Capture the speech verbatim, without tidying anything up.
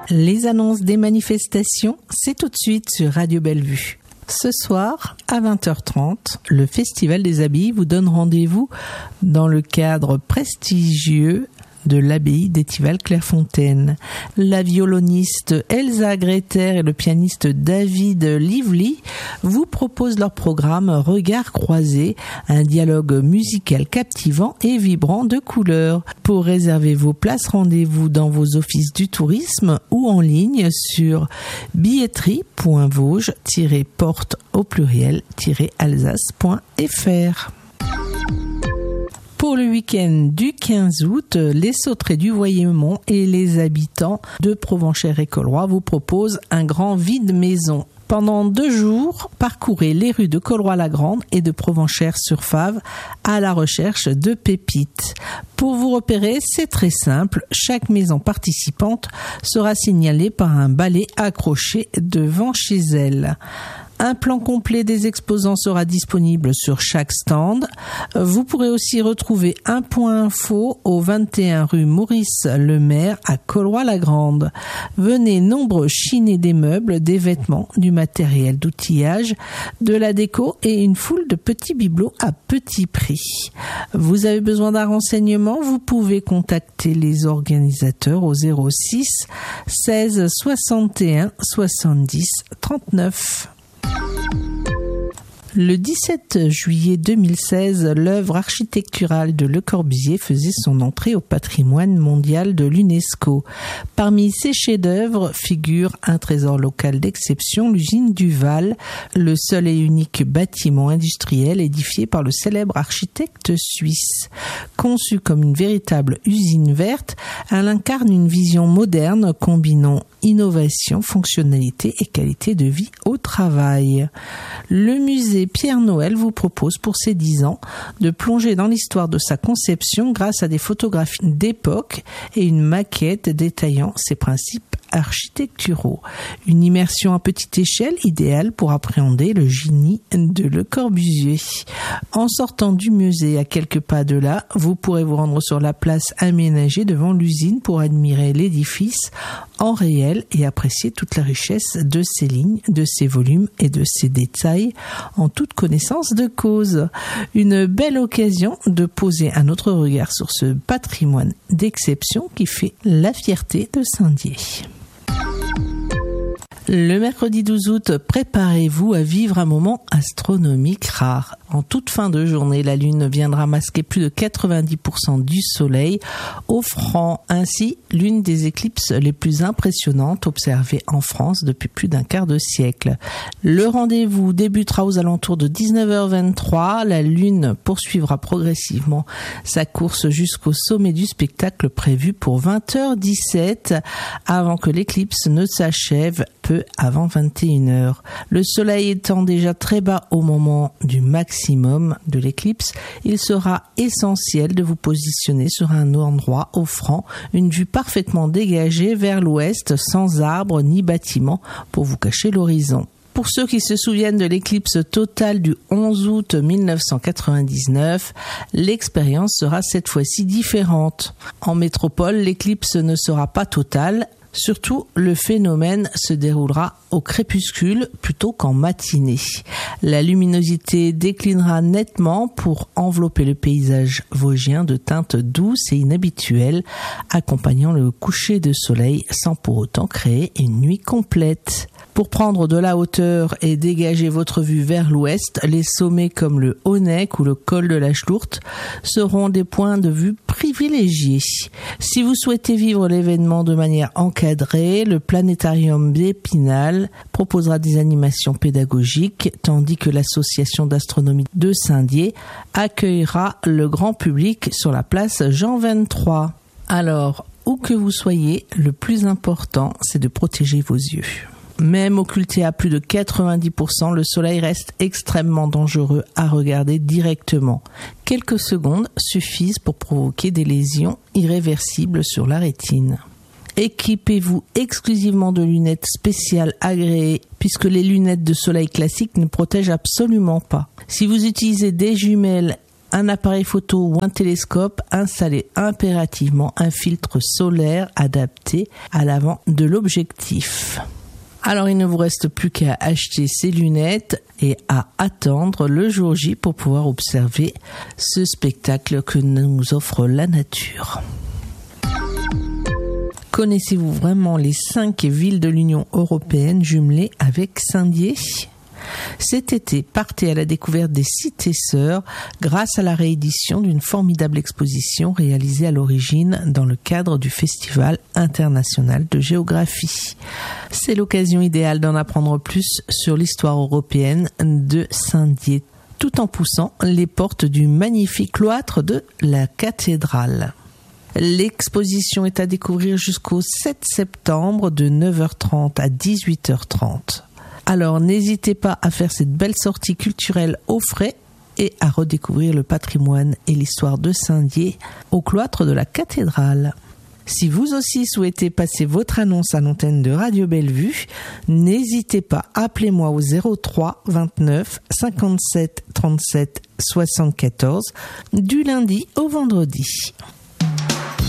Les annonces des manifestations, c'est tout de suite sur Radio Bellevue. Ce soir, à vingt heures trente, le Festival des Abbayes vous donne rendez-vous dans le cadre prestigieux de l'abbaye d'Étival-Clairefontaine. La violoniste Elsa Greter et le pianiste David Lively vous proposent leur programme Regards croisés, un dialogue musical captivant et vibrant de couleurs. Pour réserver vos places, rendez-vous dans vos offices du tourisme ou en ligne sur billetterie point vosges tiret porte au pluriel tiret alsace point f r. Pour le week-end du quinze août, les sauterets du Voyemont et les habitants de Provenchères-et-Colroy vous proposent un grand vide-maison. Pendant deux jours, parcourez les rues de Colroy-la-Grande et de Provenchères-sur-Fave à la recherche de pépites. Pour vous repérer, c'est très simple. Chaque maison participante sera signalée par un balai accroché devant chez elle. Un plan complet des exposants sera disponible sur chaque stand. Vous pourrez aussi retrouver un point info au vingt et un rue Maurice Lemaire à Colroy-la-Grande. Venez nombreux chiner des meubles, des vêtements, du matériel d'outillage, de la déco et une foule de petits bibelots à petit prix. Vous avez besoin d'un renseignement, vous pouvez contacter les organisateurs au zéro six seize soixante et un soixante-dix trente-neuf. Le dix-sept juillet deux mille seize, l'œuvre architecturale de Le Corbusier faisait son entrée au patrimoine mondial de l'UNESCO. Parmi ses chefs-d'œuvre figure un trésor local d'exception, l'usine du Val, le seul et unique bâtiment industriel édifié par le célèbre architecte suisse. Conçue comme une véritable usine verte, elle incarne une vision moderne combinant innovation, fonctionnalité et qualité de vie au travail. Le musée Pierre Noël vous propose pour ses dix ans de plonger dans l'histoire de sa conception grâce à des photographies d'époque et une maquette détaillant ses principes architecturaux. Une immersion à petite échelle idéale pour appréhender le génie de Le Corbusier. En sortant du musée à quelques pas de là, vous pourrez vous rendre sur la place aménagée devant l'usine pour admirer l'édifice en réel et apprécier toute la richesse de ses lignes, de ses volumes et de ses détails en toute connaissance de cause. Une belle occasion de poser un autre regard sur ce patrimoine d'exception qui fait la fierté de Saint-Dié. Le mercredi douze août, préparez-vous à vivre un moment astronomique rare. En toute fin de journée, la Lune viendra masquer plus de quatre-vingt-dix pour cent du Soleil, offrant ainsi l'une des éclipses les plus impressionnantes observées en France depuis plus d'un quart de siècle. Le rendez-vous débutera aux alentours de dix-neuf heures vingt-trois. La Lune poursuivra progressivement sa course jusqu'au sommet du spectacle prévu pour vingt heures dix-sept, avant que l'éclipse ne s'achève peu avant vingt et une heures. Le Soleil étant déjà très bas au moment du maximum de l'éclipse, il sera essentiel de vous positionner sur un endroit offrant une vue parfaitement dégagée vers l'ouest, sans arbres ni bâtiments pour vous cacher l'horizon. Pour ceux qui se souviennent de l'éclipse totale du onze août mille neuf cent quatre-vingt-dix-neuf, l'expérience sera cette fois-ci différente. En métropole, l'éclipse ne sera pas totale. Surtout, le phénomène se déroulera au crépuscule plutôt qu'en matinée. La luminosité déclinera nettement pour envelopper le paysage vosgien de teintes douces et inhabituelles, accompagnant le coucher de soleil sans pour autant créer une nuit complète. Pour prendre de la hauteur et dégager votre vue vers l'ouest, les sommets comme le Haut-Nec ou le col de la Schlourte seront des points de vue privilégiés. Si vous souhaitez vivre l'événement de manière encadrée, le planétarium d'Épinal proposera des animations pédagogiques, tandis que l'association d'astronomie de Saint-Dié accueillera le grand public sur la place Jean vingt-trois. Alors, où que vous soyez, le plus important, c'est de protéger vos yeux. Même occulté à plus de quatre-vingt-dix pour cent, le soleil reste extrêmement dangereux à regarder directement. Quelques secondes suffisent pour provoquer des lésions irréversibles sur la rétine. Équipez-vous exclusivement de lunettes spéciales agréées, puisque les lunettes de soleil classiques ne protègent absolument pas. Si vous utilisez des jumelles un appareil photo ou un télescope, installez impérativement un filtre solaire adapté à l'avant de l'objectif. Alors il ne vous reste plus qu'à acheter ces lunettes et à attendre le jour J pour pouvoir observer ce spectacle que nous offre la nature. Connaissez-vous vraiment les cinq villes de l'Union européenne jumelées avec Saint-Dié ? Cet été, partez à la découverte des cités sœurs grâce à la réédition d'une formidable exposition réalisée à l'origine dans le cadre du Festival international de géographie. C'est l'occasion idéale d'en apprendre plus sur l'histoire européenne de Saint-Dié, tout en poussant les portes du magnifique cloître de la cathédrale. L'exposition est à découvrir jusqu'au sept septembre de neuf heures trente à dix-huit heures trente. Alors n'hésitez pas à faire cette belle sortie culturelle au frais et à redécouvrir le patrimoine et l'histoire de Saint-Dié au cloître de la cathédrale. Si vous aussi souhaitez passer votre annonce à l'antenne de Radio Bellevue, n'hésitez pas, appelez-moi au zéro trois vingt-neuf cinquante-sept trente-sept soixante-quatorze du lundi au vendredi.